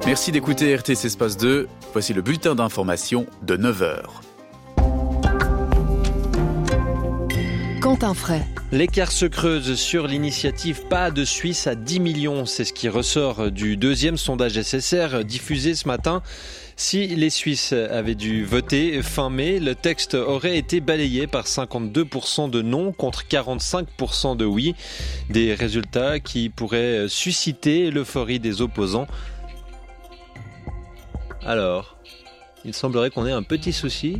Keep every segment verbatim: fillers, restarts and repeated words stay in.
Merci d'écouter R T C Espace deux. Voici le bulletin d'information de neuf heures. Quentin Fray. L'écart se creuse sur l'initiative Pas de Suisse à dix millions. C'est ce qui ressort du deuxième sondage S S R diffusé ce matin. Si les Suisses avaient dû voter fin mai, le texte aurait été balayé par cinquante-deux pour cent de non contre quarante-cinq pour cent de oui. Des résultats qui pourraient susciter l'euphorie des opposants. Alors, il semblerait qu'on ait un petit souci.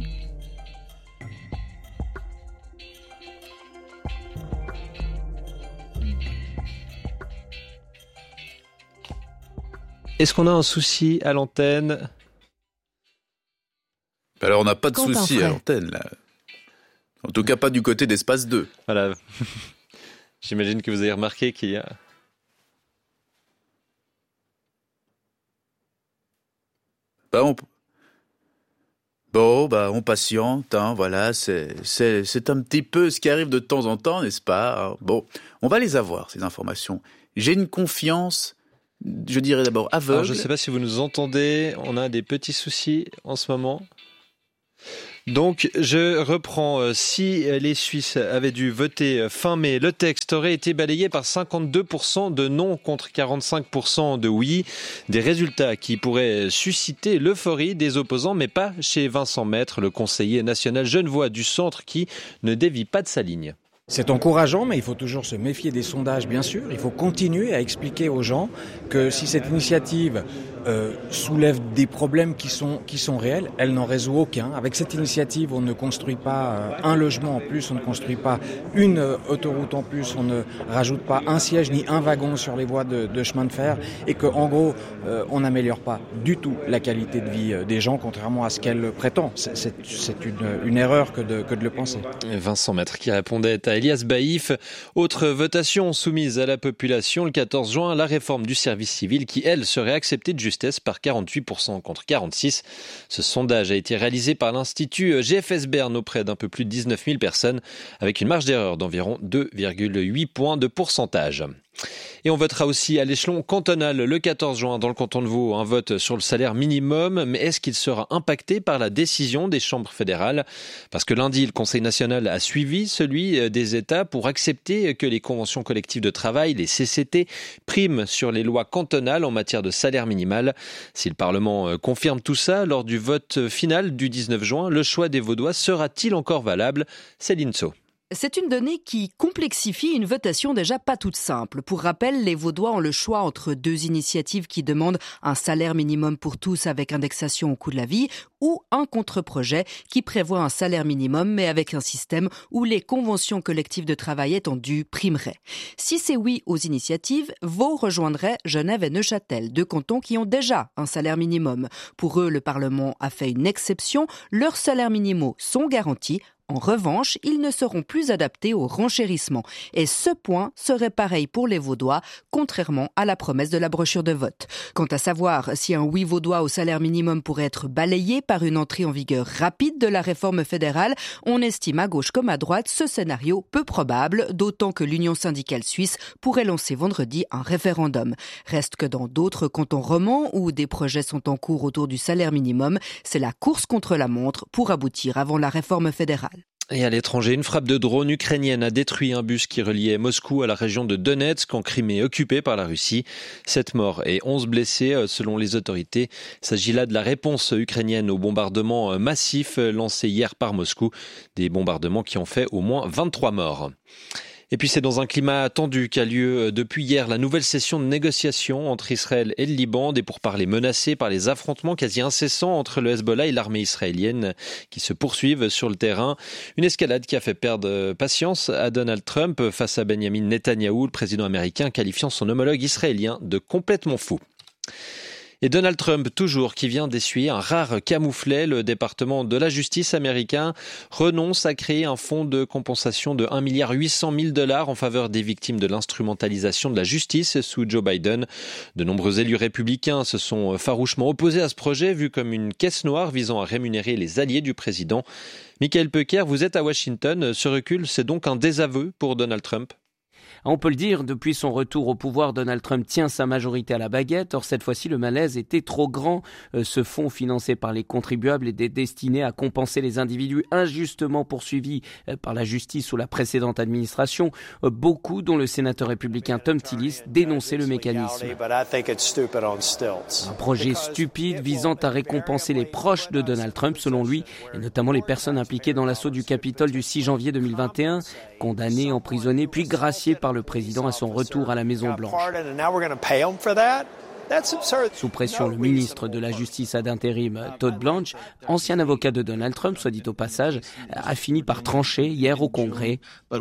Est-ce qu'on a un souci à l'antenne ? Alors on n'a pas de Quentin souci Fray. à l'antenne là. En tout cas pas du côté d'Espace deux. Voilà. J'imagine que vous avez remarqué qu'il y a... Bah, on... Bon, bah on patiente, hein, voilà, c'est, c'est, c'est un petit peu ce qui arrive de temps en temps, n'est-ce pas ? Bon, on va les avoir, ces informations. J'ai une confiance, je dirais d'abord aveugle. Alors, je ne sais pas si vous nous entendez, on a des petits soucis en ce moment. Donc, je reprends. Si les Suisses avaient dû voter fin mai, le texte aurait été balayé par cinquante-deux pour cent de non contre quarante-cinq pour cent de oui. Des résultats qui pourraient susciter l'euphorie des opposants, mais pas chez Vincent Maître, le conseiller national genevois du centre qui ne dévie pas de sa ligne. C'est encourageant, mais il faut toujours se méfier des sondages, bien sûr. Il faut continuer à expliquer aux gens que si cette initiative euh, soulève des problèmes qui sont qui sont réels, elle n'en résout aucun. Avec cette initiative, on ne construit pas euh, un logement en plus, on ne construit pas une euh, autoroute en plus, on ne rajoute pas un siège ni un wagon sur les voies de, de chemin de fer, et que en gros, euh, on n'améliore pas du tout la qualité de vie des gens, contrairement à ce qu'elle prétend. C'est, c'est, c'est une, une erreur que de, que de le penser. Vincent Maître qui répondait à Elias Baïf. Autre votation soumise à la population le quatorze juin, la réforme du service civil qui, elle, serait acceptée de justesse par quarante-huit pour cent contre quarante-six. Ce sondage a été réalisé par l'Institut G F S Bern auprès d'un peu plus de dix-neuf mille personnes avec une marge d'erreur d'environ deux virgule huit points de pourcentage. Et on votera aussi à l'échelon cantonal le quatorze juin dans le canton de Vaud, un vote sur le salaire minimum. Mais est-ce qu'il sera impacté par la décision des chambres fédérales ? Parce que lundi, le Conseil national a suivi celui des États pour accepter que les conventions collectives de travail, les C C T, priment sur les lois cantonales en matière de salaire minimal. Si le Parlement confirme tout ça lors du vote final du dix-neuf juin, le choix des Vaudois sera-t-il encore valable ? Céline Sceaux. C'est une donnée qui complexifie une votation déjà pas toute simple. Pour rappel, les Vaudois ont le choix entre deux initiatives qui demandent un salaire minimum pour tous avec indexation au coût de la vie ou un contre-projet qui prévoit un salaire minimum mais avec un système où les conventions collectives de travail étendues primeraient. Si c'est oui aux initiatives, Vaud rejoindrait Genève et Neuchâtel, deux cantons qui ont déjà un salaire minimum. Pour eux, le Parlement a fait une exception. Leurs salaires minimaux sont garantis. En revanche, ils ne seront plus adaptés au renchérissement. Et ce point serait pareil pour les Vaudois, contrairement à la promesse de la brochure de vote. Quant à savoir si un oui vaudois au salaire minimum pourrait être balayé par une entrée en vigueur rapide de la réforme fédérale, on estime à gauche comme à droite ce scénario peu probable, d'autant que l'Union syndicale suisse pourrait lancer vendredi un référendum. Reste que dans d'autres cantons romans où des projets sont en cours autour du salaire minimum, c'est la course contre la montre pour aboutir avant la réforme fédérale. Et à l'étranger, une frappe de drone ukrainienne a détruit un bus qui reliait Moscou à la région de Donetsk en Crimée occupée par la Russie. Sept morts et onze blessés selon les autorités. Il s'agit là de la réponse ukrainienne au bombardement massif lancé hier par Moscou. Des bombardements qui ont fait au moins vingt-trois morts. Et puis c'est dans un climat tendu qu'a lieu depuis hier la nouvelle session de négociation entre Israël et le Liban, des pourparlers menacés par les affrontements quasi incessants entre le Hezbollah et l'armée israélienne qui se poursuivent sur le terrain. Une escalade qui a fait perdre patience à Donald Trump face à Benjamin Netanyahou, le président américain qualifiant son homologue israélien de complètement fou. Et Donald Trump, toujours, qui vient d'essuyer un rare camouflet, le département de la justice américain renonce à créer un fonds de compensation de un milliard huit cent mille dollars en faveur des victimes de l'instrumentalisation de la justice sous Joe Biden. De nombreux élus républicains se sont farouchement opposés à ce projet, vu comme une caisse noire visant à rémunérer les alliés du président. Michael Pecker, vous êtes à Washington. Ce recul, c'est donc un désaveu pour Donald Trump ? On peut le dire, depuis son retour au pouvoir, Donald Trump tient sa majorité à la baguette. Or, cette fois-ci, le malaise était trop grand. Ce fonds financé par les contribuables était destiné à compenser les individus injustement poursuivis par la justice sous la précédente administration. Beaucoup, dont le sénateur républicain Thom Tillis, dénonçaient le mécanisme. Un projet stupide visant à récompenser les proches de Donald Trump, selon lui, et notamment les personnes impliquées dans l'assaut du Capitole du six janvier deux mille vingt et un, condamnées, emprisonnées, puis graciées par le président à son retour à la Maison-Blanche. Sous pression, le ministre de la Justice ad intérim, Todd Blanche, ancien avocat de Donald Trump, soit dit au passage, a fini par trancher hier au Congrès.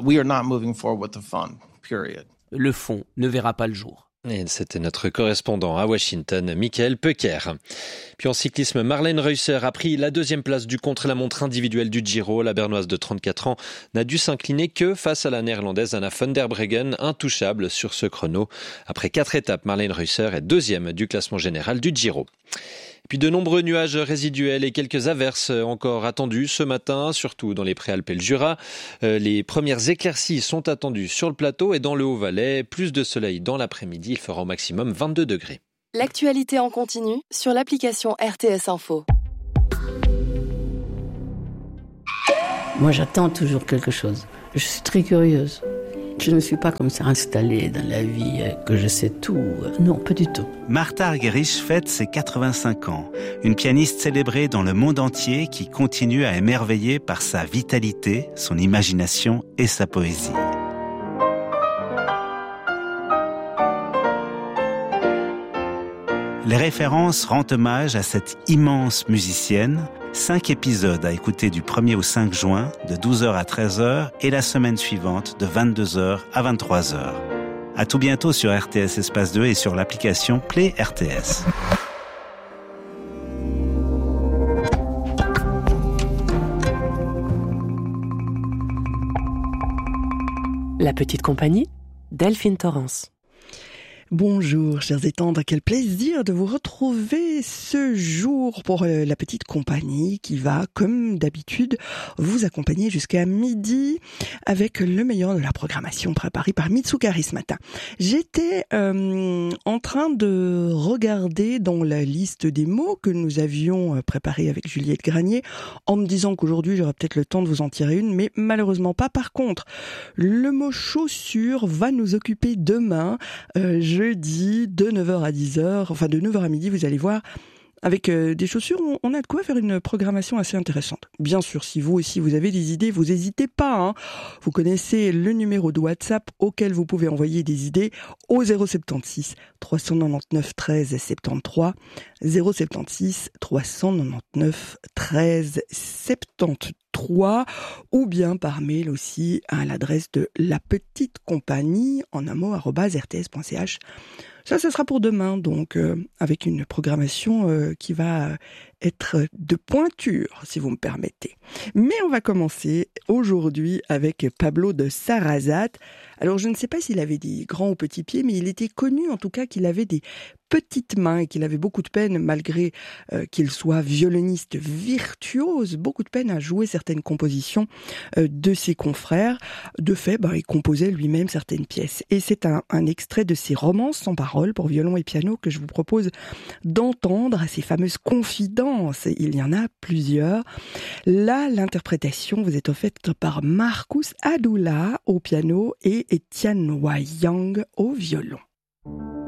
Le fonds ne verra pas le jour. Et c'était notre correspondant à Washington, Michael Pecker. Puis en cyclisme, Marlene Reusser a pris la deuxième place du contre-la-montre individuel du Giro. La Bernoise de trente-quatre ans n'a dû s'incliner que face à la Néerlandaise Anna van der Breggen, intouchable sur ce chrono. Après quatre étapes, Marlene Reusser est deuxième du classement général du Giro. Puis de nombreux nuages résiduels et quelques averses encore attendues ce matin, surtout dans les Préalpes et le Jura. Les premières éclaircies sont attendues sur le plateau et dans le Haut-Valais. Plus de soleil dans l'après-midi, il fera au maximum vingt-deux degrés. L'actualité en continu sur l'application R T S Info. Moi, j'attends toujours quelque chose. Je suis très curieuse. Je ne suis pas comme ça installée dans la vie, que je sais tout. Non, pas du tout. Martha Argerich fête ses quatre-vingt-cinq ans. Une pianiste célébrée dans le monde entier qui continue à émerveiller par sa vitalité, son imagination et sa poésie. Les références rendent hommage à cette immense musicienne. Cinq épisodes à écouter du premier au cinq juin, de douze heures à treize heures, et la semaine suivante, de vingt-deux heures à vingt-trois heures. À tout bientôt sur R T S Espace deux et sur l'application Play R T S. La petite compagnie, Delphine Torrance. Bonjour, chers et tendres, quel plaisir de vous retrouver ce jour pour la petite compagnie qui va, comme d'habitude, vous accompagner jusqu'à midi avec le meilleur de la programmation préparée par Mitsukari ce matin. J'étais euh, en train de regarder dans la liste des mots que nous avions préparés avec Juliette Granier en me disant qu'aujourd'hui j'aurais peut-être le temps de vous en tirer une, mais malheureusement pas. Par contre, le mot chaussure va nous occuper demain. Euh, je jeudi de neuf heures à dix heures, enfin de neuf heures à midi, vous allez voir, avec euh, des chaussures, on, on a de quoi faire une programmation assez intéressante. Bien sûr, si vous aussi vous avez des idées, vous n'hésitez pas. Hein. Vous connaissez le numéro de WhatsApp auquel vous pouvez envoyer des idées au zéro soixante-seize trois cent quatre-vingt-dix-neuf treize soixante-treize, zéro soixante-seize trois cent quatre-vingt-dix-neuf treize soixante-treize, ou bien par mail aussi à l'adresse de la petite compagnie en un mot arobase r t s point c h. Ça, ce sera pour demain, donc, euh, avec une programmation euh, qui va être de pointure, si vous me permettez. Mais on va commencer aujourd'hui avec Pablo de Sarrazate. Alors, je ne sais pas s'il avait des grands ou petits pieds, mais il était connu, en tout cas, qu'il avait des petites mains et qu'il avait beaucoup de peine, malgré euh, qu'il soit violoniste virtuose, beaucoup de peine à jouer certaines compositions euh, de ses confrères. De fait, bah, il composait lui-même certaines pièces. Et c'est un, un extrait de ses romances sans paroles pour violon et piano que je vous propose d'entendre, ces fameuses confidences. Il y en a plusieurs. Là, l'interprétation vous est offerte par Marcus Adula au piano et Etienne Wayang au violon.